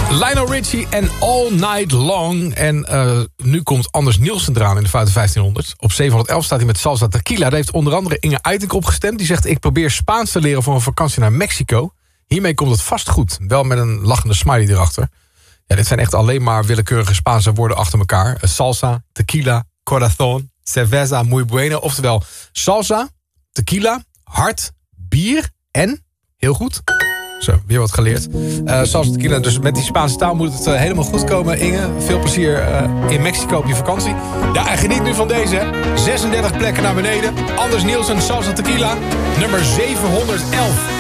Lionel Richie en All Night Long. En nu komt Anders Nielsen eraan in de Foute 1500. Op 711 staat hij met Salsa Tequila. Daar heeft onder andere Inge Eitink opgestemd. Die zegt, ik probeer Spaans te leren voor een vakantie naar Mexico. Hiermee komt het vast goed. Wel met een lachende smiley erachter. Ja, dit zijn echt alleen maar willekeurige Spaanse woorden achter elkaar. Salsa, tequila, corazón, cerveza, muy bueno. Oftewel salsa, tequila, hart, bier en, heel goed... Zo, weer wat geleerd. Salsa tequila, dus met die Spaanse taal moet het helemaal goed komen. Inge, veel plezier in Mexico op je vakantie. Ja, en geniet nu van deze. 36 plekken naar beneden. Anders Nielsen, Salsa tequila, nummer 711.